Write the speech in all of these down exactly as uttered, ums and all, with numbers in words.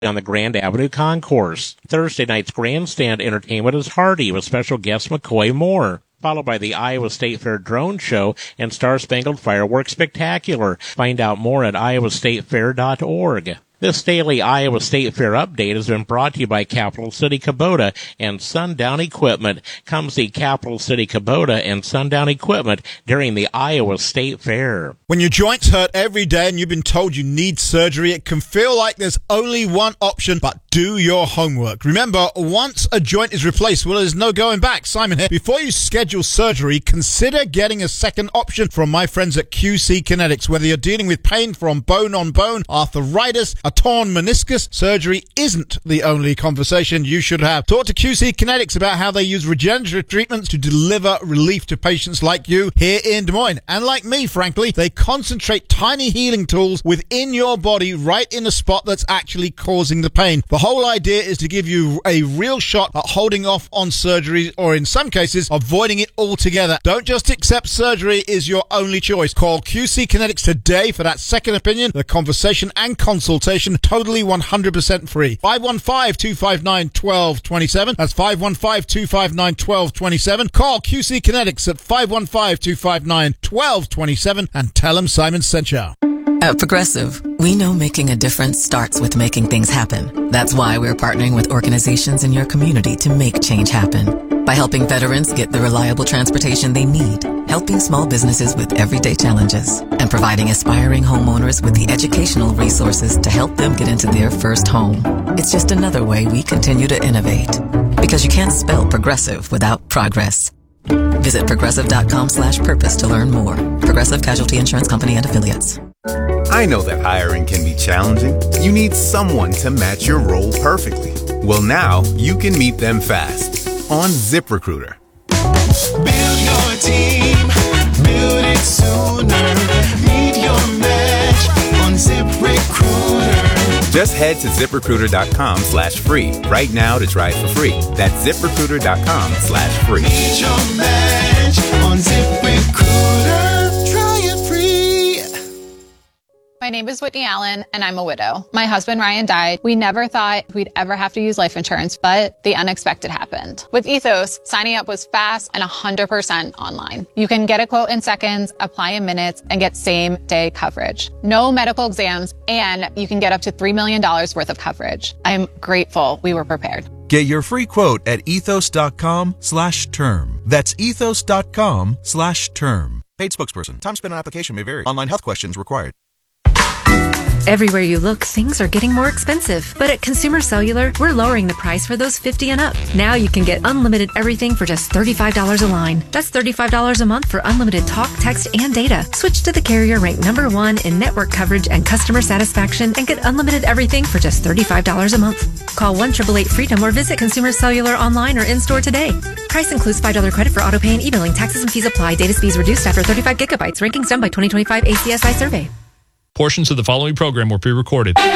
on the Grand Avenue Concourse. Thursday night's grandstand entertainment is hearty with special guest McCoy Moore, followed by the Iowa State Fair Drone Show and Star Spangled Fireworks Spectacular. Find out more at iowa state fair dot org. This daily Iowa State Fair update has been brought to you by Capital City Kubota and Sundown Equipment. Come see Capital City Kubota and Sundown Equipment during the Iowa State Fair. When your joints hurt every day and you've been told you need surgery, it can feel like there's only one option, but do your homework. Remember, once a joint is replaced, well, there's no going back. Simon here. Before you schedule surgery, consider getting a second option from my friends at Q C Kinetics. Whether you're dealing with pain from bone on bone, arthritis, a torn meniscus, surgery isn't the only conversation you should have. Talk to Q C Kinetics about how they use regenerative treatments to deliver relief to patients like you here in Des Moines. And like me, frankly, they concentrate tiny healing tools within your body right in the spot that's actually causing the pain. The whole idea is to give you a real shot at holding off on surgery, or in some cases, avoiding it altogether. Don't just accept surgery is your only choice. Call Q C Kinetics today for that second opinion, the conversation and consultation, totally one hundred percent free. five one five, two five nine, one two two seven. That's five one five, two five nine, one two two seven. Call Q C Kinetics at five one five, two five nine, one two two seven and tell them Simon sent you. At Progressive, we know making a difference starts with making things happen. That's why we're partnering with organizations in your community to make change happen. By helping veterans get the reliable transportation they need, helping small businesses with everyday challenges, and providing aspiring homeowners with the educational resources to help them get into their first home. It's just another way we continue to innovate. Because you can't spell progressive without progress. Visit progressive.com slash purpose to learn more. Progressive Casualty Insurance Company and Affiliates. I know that hiring can be challenging. You need someone to match your role perfectly. Well, now you can meet them fast on ZipRecruiter. Build your team, build it sooner. Meet your match on ZipRecruiter. Just head to ZipRecruiter.com slash free right now to try it for free. That's ZipRecruiter.com slash free. Meet your match on ZipRecruiter. Try it free. My name is Whitney Allen, and I'm a widow. My husband, Ryan, died. We never thought we'd ever have to use life insurance, but the unexpected happened. With Ethos, signing up was fast and one hundred percent online. You can get a quote in seconds, apply in minutes, and get same-day coverage. No medical exams, and you can get up to three million dollars worth of coverage. I'm grateful we were prepared. Get your free quote at ethos.com slash term. That's ethos.com slash term. Paid spokesperson. Time spent on application may vary. Online health questions required. Everywhere you look, things are getting more expensive. But at Consumer Cellular, we're lowering the price for those fifty and up. Now you can get unlimited everything for just thirty-five dollars a line. That's thirty-five dollars a month for unlimited talk, text, and data. Switch to the carrier ranked number one in network coverage and customer satisfaction and get unlimited everything for just thirty-five dollars a month. Call one eight eight eight freedom or visit Consumer Cellular online or in-store today. Price includes five dollars credit for auto pay and e-billing. Taxes and fees apply. Data speeds reduced after thirty-five gigabytes. Rankings done by twenty twenty-five A C S I survey. Portions of the following program were pre-recorded. We're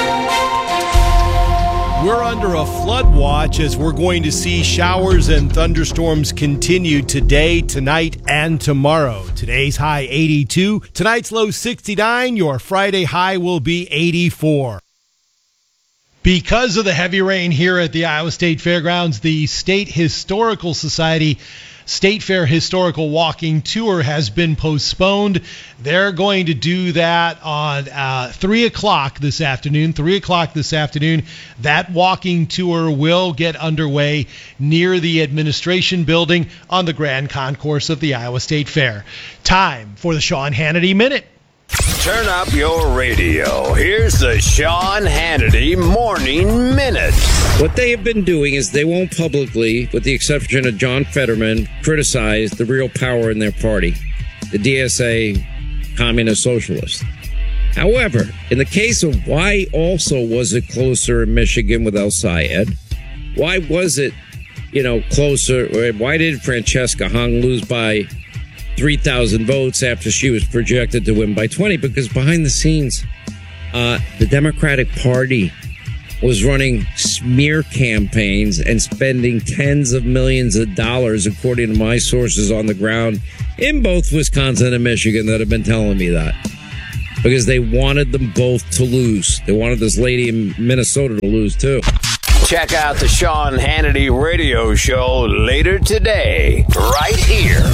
under a flood watch as we're going to see showers and thunderstorms continue today, tonight, and tomorrow. Today's high eighty-two, tonight's low sixty-nine, your Friday high will be eighty-four. Because of the heavy rain here at the Iowa State Fairgrounds, the State Historical Society State Fair Historical Walking Tour has been postponed. They're going to do that on uh, three o'clock this afternoon. three o'clock this afternoon. That walking tour will get underway near the administration building on the Grand Concourse of the Iowa State Fair. Time for the Sean Hannity Minute. Turn up your radio. Here's the Sean Hannity Morning Minute. What they have been doing is they won't publicly, with the exception of John Fetterman, criticize the real power in their party, the D S A Communist Socialists. However, in the case of why also was it closer in Michigan with El Sayed, why was it, you know, closer, or why did Francesca Hung lose by three thousand votes after she was projected to win by twenty? Because behind the scenes, uh, the Democratic Party was running smear campaigns and spending tens of millions of dollars, according to my sources on the ground in both Wisconsin and Michigan that have been telling me that. because they wanted them both to lose. They wanted this lady in Minnesota to lose, too. Check out the Sean Hannity radio show later today, right here.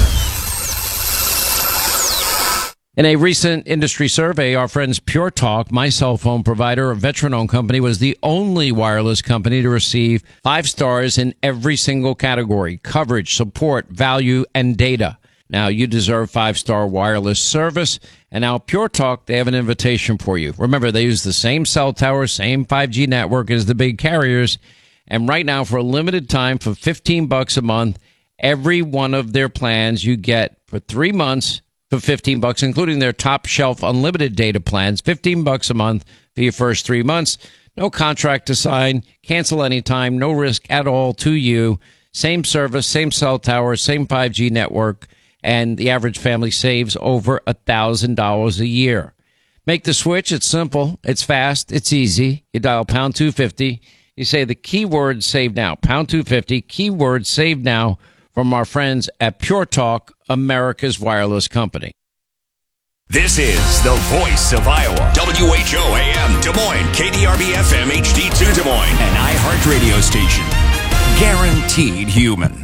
In a recent industry survey, our friends Pure Talk, my cell phone provider, a veteran-owned company, was the only wireless company to receive five stars in every single category: coverage, support, value, and data. Now, you deserve five-star wireless service. And now Pure Talk, they have an invitation for you. Remember, they use the same cell tower, same five G network as the big carriers. And right now, for a limited time, for fifteen bucks a month, every one of their plans you get for three months for fifteen bucks, including their top shelf unlimited data plans, fifteen bucks a month for your first three months. No contract to sign, cancel anytime, no risk at all to you. Same service, same cell tower, same five G network, and the average family saves over a thousand dollars a year. Make the switch. It's simple. It's fast. It's easy. You dial pound two fifty. You say the keyword save now, pound two fifty, keyword save now, from our friends at Pure Talk, America's wireless company. This is the voice of Iowa. W H O A M Des Moines, K D R B F M H D two Des Moines, an iHeart radio station. Guaranteed human.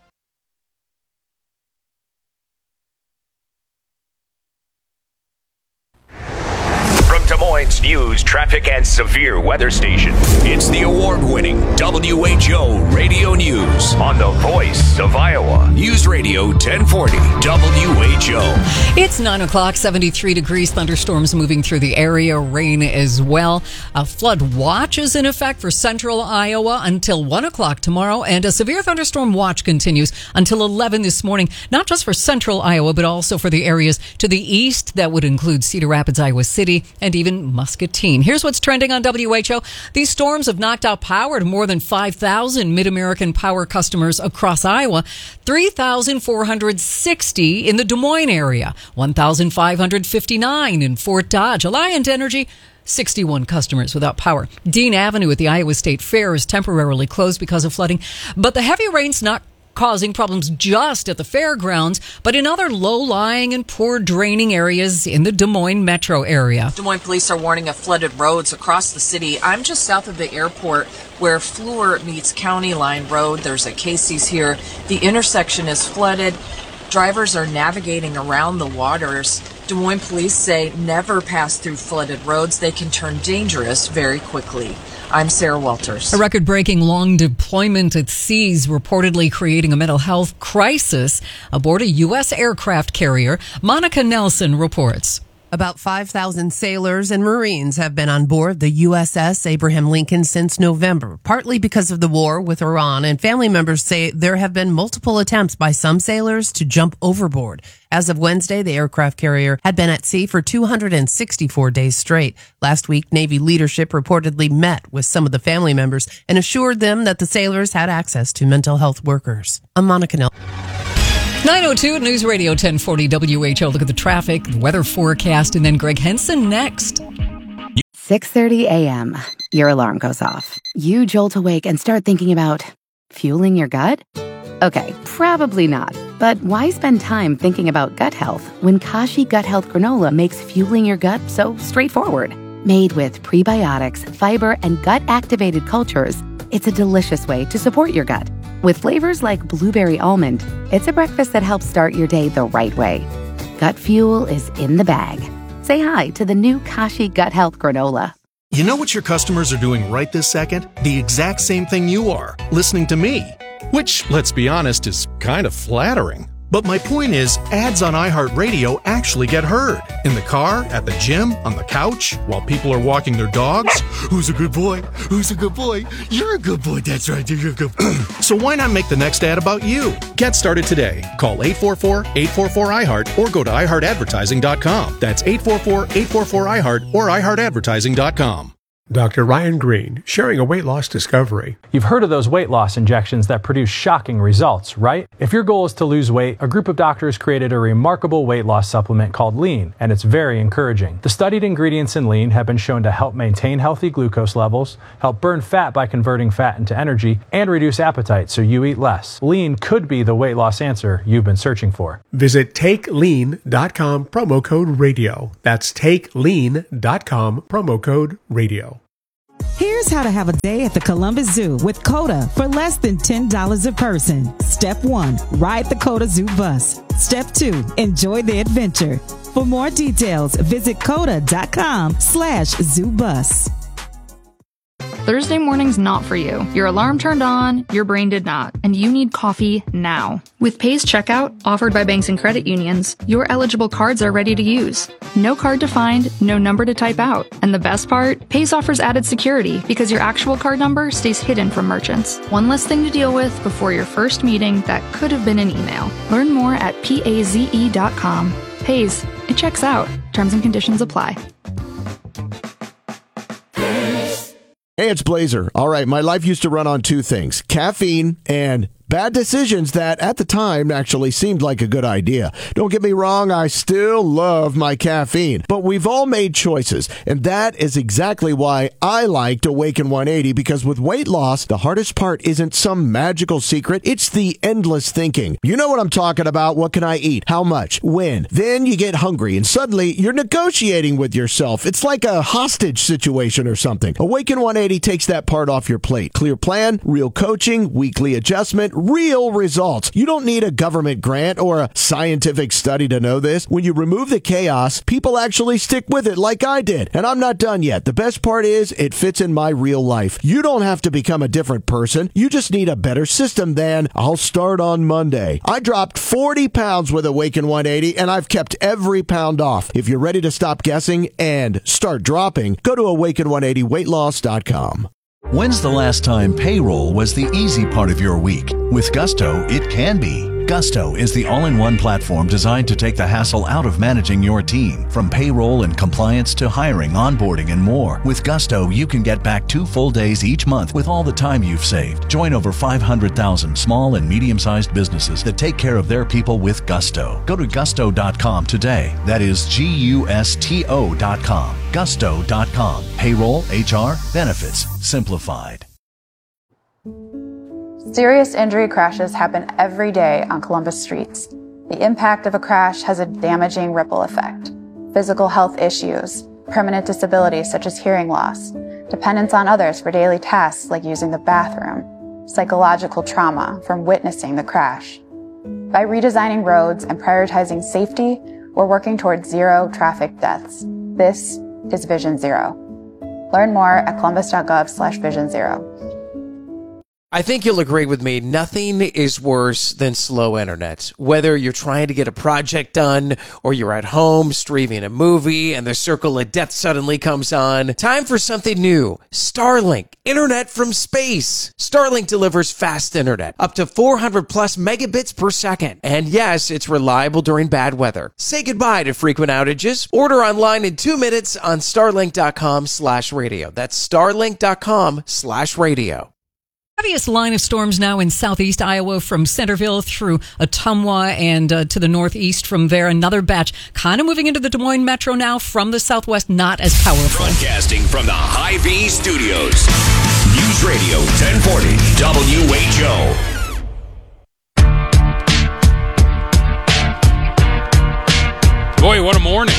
Des Moines News, Traffic, and Severe Weather Station. It's the award-winning W H O Radio News on the voice of Iowa. News Radio ten forty W H O. It's nine o'clock, seventy-three degrees, thunderstorms moving through the area, rain as well. A flood watch is in effect for central Iowa until one o'clock tomorrow, and a severe thunderstorm watch continues until eleven this morning, not just for central Iowa, but also for the areas to the east. That would include Cedar Rapids, Iowa City, and even Muscatine. Here's what's trending on W H O. These storms have knocked out power to more than five thousand Mid-American Power customers across Iowa, three thousand four hundred sixty in the Des Moines area, one thousand five hundred fifty-nine in Fort Dodge. Alliant Energy, sixty-one customers without power. Dean Avenue at the Iowa State Fair is temporarily closed because of flooding, but the heavy rain's not causing problems just at the fairgrounds, but in other low-lying and poor draining areas in the Des Moines metro area. Des Moines police are warning of flooded roads across the city. I'm just south of the airport where Fleur meets County Line Road. There's a Casey's here. The intersection is flooded. Drivers are navigating around the waters. Des Moines police say never pass through flooded roads. They can turn dangerous very quickly. I'm Sarah Walters. A record-breaking long deployment at sea is reportedly creating a mental health crisis aboard a U S aircraft carrier. Monica Nelson reports. About five thousand sailors and Marines have been on board the U S S Abraham Lincoln since November, partly because of the war with Iran, and family members say there have been multiple attempts by some sailors to jump overboard. As of Wednesday, the aircraft carrier had been at sea for two hundred sixty-four days straight. Last week, Navy leadership reportedly met with some of the family members and assured them that the sailors had access to mental health workers. I'm Monica Nelson. nine oh two News Radio ten forty W H O. Look at the traffic, the weather forecast, and then Greg Henson next. six thirty a.m. Your alarm goes off. You jolt awake and start thinking about fueling your gut? Okay, probably not. But why spend time thinking about gut health when Kashi Gut Health Granola makes fueling your gut so straightforward? Made with prebiotics, fiber, and gut-activated cultures, it's a delicious way to support your gut. With flavors like blueberry almond, it's a breakfast that helps start your day the right way. Gut fuel is in the bag. Say hi to the new Kashi Gut Health Granola. You know what your customers are doing right this second? The exact same thing you are, listening to me. Which, let's be honest, is kind of flattering. But my point is, ads on iHeartRadio actually get heard. In the car, at the gym, on the couch, while people are walking their dogs. Who's a good boy? Who's a good boy? You're a good boy, that's right, you're a good boy. So why not make the next ad about you? Get started today. Call eight four four, eight four four, I heart or go to i heart advertising dot com. That's eight four four, eight four four, I heart or i heart advertising dot com. Doctor Ryan Green, sharing a weight loss discovery. You've heard of those weight loss injections that produce shocking results, right? If your goal is to lose weight, a group of doctors created a remarkable weight loss supplement called Lean, and it's very encouraging. The studied ingredients in Lean have been shown to help maintain healthy glucose levels, help burn fat by converting fat into energy, and reduce appetite so you eat less. Lean could be the weight loss answer you've been searching for. Visit take lean dot com, promo code radio. That's take lean dot com, promo code radio. Here's how to have a day at the Columbus Zoo with COTA for less than ten dollars a person. Step one, ride the COTA Zoo bus. Step two, enjoy the adventure. For more details, visit coda dot com slash zoo bus. Thursday morning's not for you. Your alarm turned on, your brain did not, and you need coffee now. With Pay's checkout, offered by banks and credit unions, your eligible cards are ready to use. No card to find, no number to type out. And the best part? Pay's offers added security because your actual card number stays hidden from merchants. One less thing to deal with before your first meeting that could have been an email. Learn more at paze dot com. Pay's, it checks out. Terms and conditions apply. Hey, it's Blazer. All right, my life used to run on two things, caffeine and bad decisions that at the time actually seemed like a good idea. Don't get me wrong, I still love my caffeine, but we've all made choices, and that is exactly why I liked Awaken one eighty, because with weight loss, the hardest part isn't some magical secret, it's the endless thinking. You know what I'm talking about. What can I eat? How much? When? Then you get hungry, and suddenly you're negotiating with yourself. It's like a hostage situation or something. Awaken one eighty takes that part off your plate. Clear plan, real coaching, weekly adjustment, real results. You don't need a government grant or a scientific study to know this. When you remove the chaos, people actually stick with it like I did. And I'm not done yet. The best part is it fits in my real life. You don't have to become a different person. You just need a better system than I'll start on Monday. I dropped forty pounds with Awaken one eighty, and I've kept every pound off. If you're ready to stop guessing and start dropping, go to awaken one eighty weight loss dot com. When's the last time payroll was the easy part of your week? With Gusto, it can be. Gusto is the all-in-one platform designed to take the hassle out of managing your team. From payroll and compliance to hiring, onboarding, and more. With Gusto, you can get back two full days each month with all the time you've saved. Join over five hundred thousand small and medium-sized businesses that take care of their people with Gusto. Go to gusto dot com today. That is G U S T O dot com. gusto dot com. Payroll, H R, benefits, simplified. Serious injury crashes happen every day on Columbus streets. The impact of a crash has a damaging ripple effect. Physical health issues, permanent disabilities such as hearing loss, dependence on others for daily tasks like using the bathroom, psychological trauma from witnessing the crash. By redesigning roads and prioritizing safety, we're working towards zero traffic deaths. This is Vision Zero. Learn more at columbus dot gov slash vision zero. I think you'll agree with me, nothing is worse than slow internet. Whether you're trying to get a project done or you're at home streaming a movie and the circle of death suddenly comes on, time for something new. Starlink, internet from space. Starlink delivers fast internet, up to four hundred plus megabits per second. And yes, it's reliable during bad weather. Say goodbye to frequent outages. Order online in two minutes on starlink dot com slash radio. That's starlink dot com slash radio. Heaviest line of storms now in southeast Iowa from Centerville through Ottumwa and uh, to the northeast from there. Another batch kind of moving into the Des Moines metro now from the southwest, not as powerful. Broadcasting from the Hy-Vee studios. News Radio ten forty W H O. Boy, what a morning.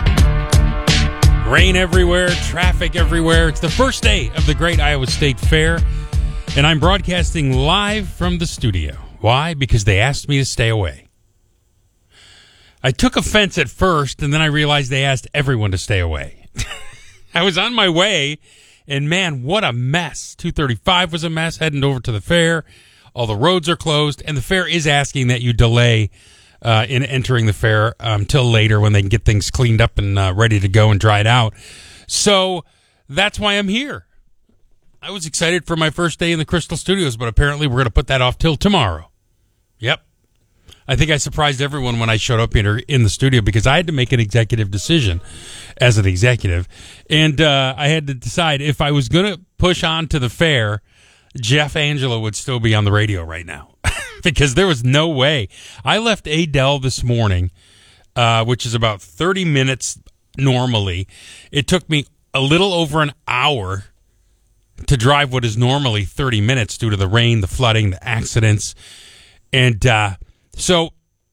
Rain everywhere, traffic everywhere. It's the first day of the Great Iowa State Fair. And I'm broadcasting live from the studio. Why? Because they asked me to stay away. I took offense at first, and then I realized they asked everyone to stay away. I was on my way, and man, what a mess. two thirty-five was a mess, heading over to the fair. All the roads are closed, and the fair is asking that you delay uh, in entering the fair until um, later when they can get things cleaned up and uh, ready to go and dried out. So that's why I'm here. I was excited for my first day in the Crystal Studios, but apparently we're going to put that off till tomorrow. Yep. I think I surprised everyone when I showed up in, in the studio because I had to make an executive decision as an executive. And uh, I had to decide if I was going to push on to the fair, Jeff Angelo would still be on the radio right now because there was no way. I left Adel this morning, uh, which is about thirty minutes normally. It took me a little over an hour to drive what is normally thirty minutes due to the rain, the flooding, the accidents. And uh, so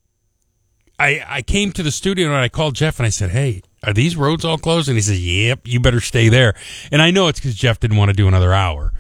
I I came to the studio and I called Jeff and I said, hey, are these roads all closed? And he said, yep, you better stay there. And I know it's because Jeff didn't want to do another hour.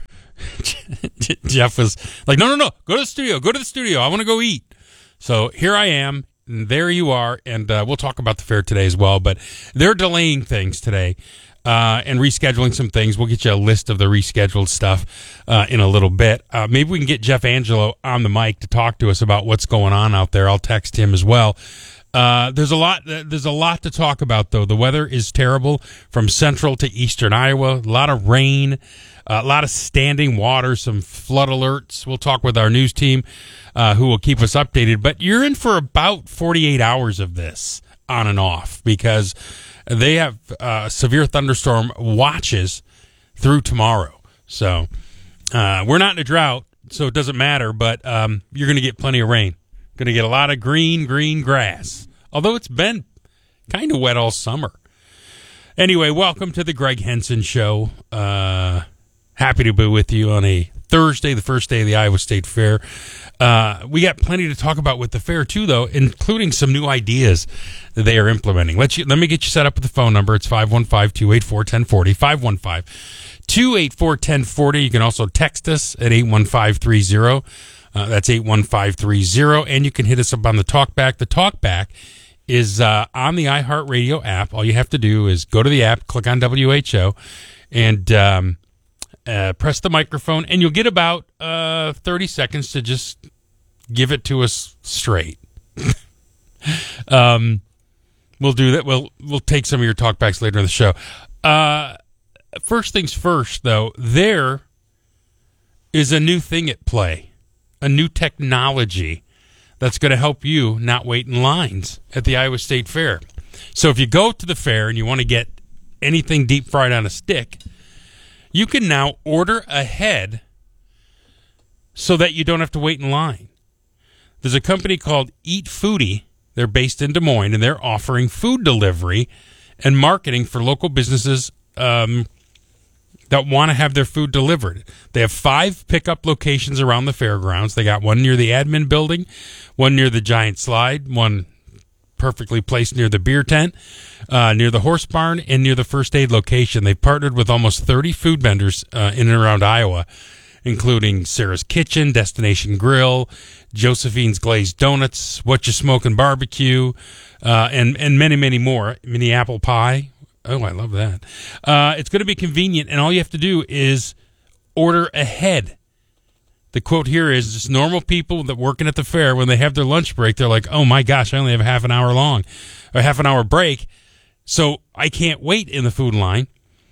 Jeff was like, no, no, no, go to the studio, go to the studio. I want to go eat. So here I am. And there you are. And uh, we'll talk about the fair today as well. But they're delaying things today. Uh, and rescheduling some things. We'll get you a list of the rescheduled stuff uh, in a little bit. Uh, maybe we can get Jeff Angelo on the mic to talk to us about what's going on out there. I'll text him as well. Uh, there's a lot. There's a lot to talk about, though. The weather is terrible from central to eastern Iowa. A lot of rain, a lot of standing water, some flood alerts. We'll talk with our news team, uh, who will keep us updated. But you're in for about forty-eight hours of this on and off because they have uh, severe thunderstorm watches through tomorrow. So uh, we're not in a drought, so it doesn't matter, but um, you're going to get plenty of rain. Going to get a lot of green, green grass, although it's been kind of wet all summer. Anyway, welcome to the Greg Henson Show. Uh, happy to be with you on a Thursday, the first day of the Iowa State Fair. Uh, we got plenty to talk about with the fair, too, though, including some new ideas that they are implementing. Let you, let me get you set up with the phone number. It's five one five, two eight four, one zero four zero, five one five, two eight four, one zero four zero. You can also text us at eight one five three zero. Uh, that's eight one five three zero. And you can hit us up on the Talkback. The Talkback is uh, on the iHeartRadio app. All you have to do is go to the app, click on W H O, and um, uh, press the microphone, and you'll get about uh, thirty seconds to just give it to us straight. um, we'll do that. We'll we'll take some of your talkbacks later in the show. Uh, first things first, though, there is a new thing at play, a new technology that's going to help you not wait in lines at the Iowa State Fair. So if you go to the fair and you want to get anything deep fried on a stick, you can now order ahead so that you don't have to wait in line. There's a company called Eat Foodie. They're based in Des Moines, and they're offering food delivery and marketing for local businesses um, that want to have their food delivered. They have five pickup locations around the fairgrounds. They got one near the admin building, one near the Giant Slide, one perfectly placed near the beer tent, uh, near the horse barn, and near the first aid location. They've partnered with almost thirty food vendors uh, in and around Iowa, including Sarah's Kitchen, Destination Grill, Josephine's Glazed Donuts, What You Smokin' Barbecue, uh, and, and many, many more. Mini Apple Pie. Oh, I love that. Uh, it's going to be convenient, and all you have to do is order ahead. The quote here is, just normal people that working at the fair, when they have their lunch break, they're like, oh my gosh, I only have a half an hour long, or half an hour break, so I can't wait in the food line.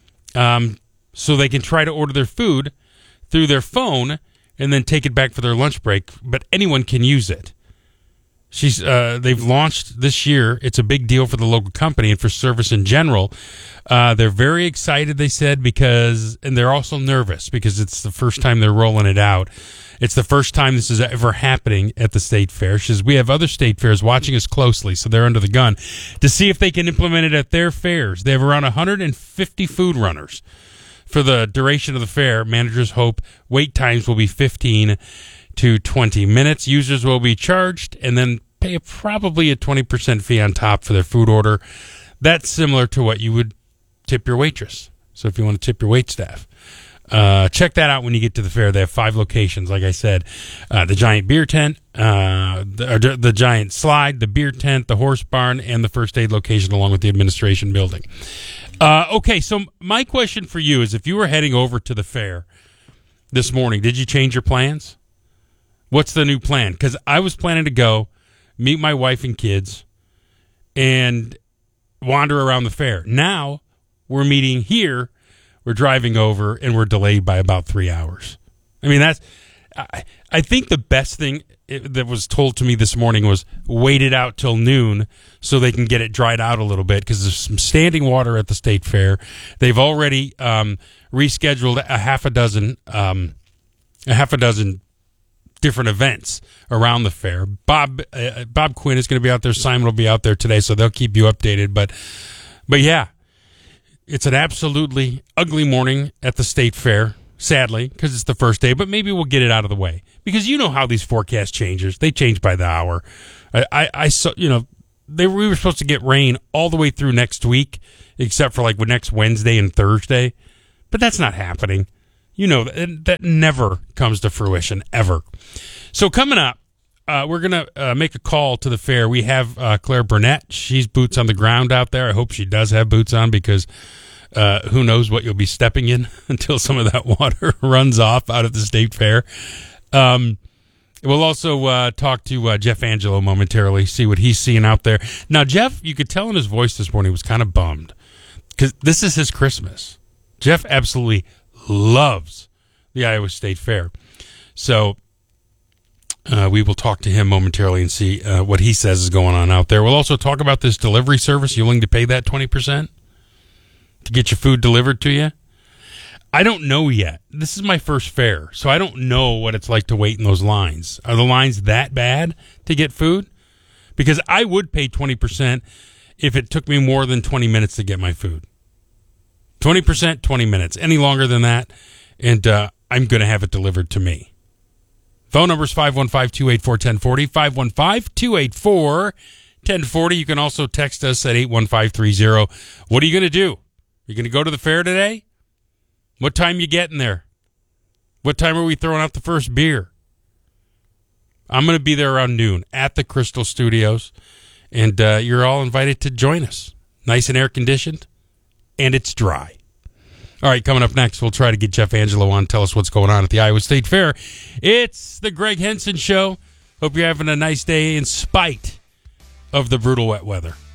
Um, so they can try to order their food through their phone and then take it back for their lunch break, but anyone can use it. She's uh, they've launched this year. It's a big deal for the local company and for service in general. Uh, they're very excited, they said, because, and they're also nervous because it's the first time they're rolling it out. It's the first time this is ever happening at the state fair. She says, we have other state fairs watching us closely, so they're under the gun to see if they can implement it at their fairs. They have around one hundred fifty food runners. For the duration of the fair, managers hope wait times will be fifteen to twenty minutes. Users will be charged and then pay a, probably a twenty percent fee on top for their food order. That's similar to what you would tip your waitress. So if you want to tip your wait staff, uh, check that out when you get to the fair. They have five locations, like I said. Uh, the Giant Beer Tent, uh, the, the Giant Slide, the Beer Tent, the Horse Barn, and the First Aid location, along with the administration building. Uh, okay, so my question for you is, if you were heading over to the fair this morning, did you change your plans? What's the new plan? Because I was planning to go meet my wife and kids and wander around the fair. Now we're meeting here, we're driving over, and we're delayed by about three hours. I mean, that's, I, I think the best thing it, that was told to me this morning was wait it out till noon so they can get it dried out a little bit because there's some standing water at the state fair. They've already um, rescheduled a half a dozen, um, a half a dozen different events around the fair. Bob uh, Bob Quinn is going to be out there. Simon will be out there today, so they'll keep you updated. But but yeah, it's an absolutely ugly morning at the state fair. Sadly, because it's the first day, but maybe we'll get it out of the way because you know how these forecast changes. They change by the hour. I, I, I saw, you know, they we were supposed to get rain all the way through next week, except for like next Wednesday and Thursday, but that's not happening. You know, that, that never comes to fruition ever. So coming up, uh, we're going to uh, make a call to the fair. We have uh, Claire Burnett. She's boots on the ground out there. I hope she does have boots on because Uh, who knows what you'll be stepping in until some of that water runs off out of the state fair. Um, we'll also uh, talk to uh, Jeff Angelo momentarily, see what he's seeing out there. Now, Jeff, you could tell in his voice this morning, was kind of bummed because this is his Christmas. Jeff absolutely loves the Iowa State Fair. So uh, we will talk to him momentarily and see uh, what he says is going on out there. We'll also talk about this delivery service. You willing to pay that twenty percent? To get your food delivered to you? I don't know yet. This is my first fair, so I don't know what it's like to wait in those lines. Are the lines that bad to get food? Because I would pay twenty percent if it took me more than twenty minutes to get my food. twenty percent, twenty minutes. Any longer than that, and uh, I'm going to have it delivered to me. Phone number is five one five, two eight four, one zero four zero, five one five, two eight four, one zero four zero. You can also text us at eight one five three zero. What are you going to do? You going to go to the fair today? What time you getting there? What time are we throwing out the first beer? I'm going to be there around noon at the Crystal Studios, and uh, you're all invited to join us. Nice and air-conditioned, and it's dry. All right, coming up next, we'll try to get Jeff Angelo on, tell us what's going on at the Iowa State Fair. It's the Greg Henson Show. Hope you're having a nice day in spite of the brutal wet weather.